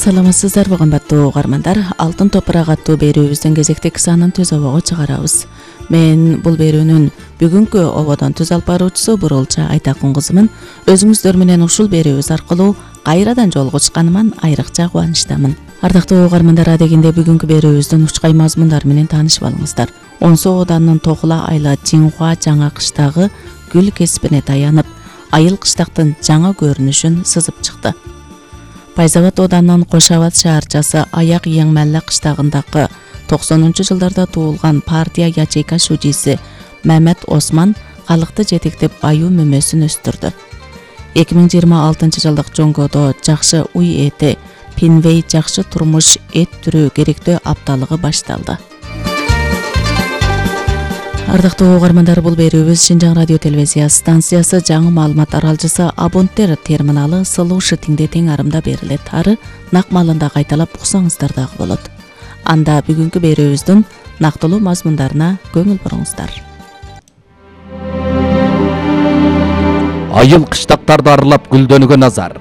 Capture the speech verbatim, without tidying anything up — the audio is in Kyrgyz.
Саламатсыздарбы кымбаттуу угармандар. Алтын топурак аттуу берүүбүздүн кезектик санын түз обого чыгарабыз. Мен бул берүүнүн бүгүнкү ободон түз алып баруучусу Бурулча Айтакун кызымын. Өзүңүздөр менен ушул берүүбүз аркылуу кайрадан жолугушканыман айрыкча кубанычтамын. Ардактуу угармандар, адегенде бүгүнкү берүүбүздүн учкай мазмундары менен таанышып алыңыздар. Онсу Оданынын Токула айла Жинхуа жаңа кыштагы гүл кесипине таянып, айыл кыштактын жаңа көрүнүшүн сызып чыкты. Пайзабад Оданынын Кошабад шаарчасы Аяк Ең Мәлле кыштагындагы токсонунчу жылдарда туулган партия ячейка шужиси Мамед Осман калыкты жетектеп аюу мөмөсүн өстүрдү. эки миң жыйырма алтынчы жылдык жоңгодо жакшы уй эти, Пинвей жакшы турмуш эт түрү керектөө апталыгы башталды. Ардактуу угармандар, бул берүүбүз Шинжаң радио телевизия станциясы жаңы маалымат аралжысы Абонттер терминалы Сылуу Шытиңде тең арымда берилет. Ары нак маалында кайталап уксаңыздар дагы болот. Анда бүгүнкү берүүбүздүн нактылуу мазмундарына көңүл буруңуздар. Айыл кыштактарды аралап гүлдөнүүгө назар.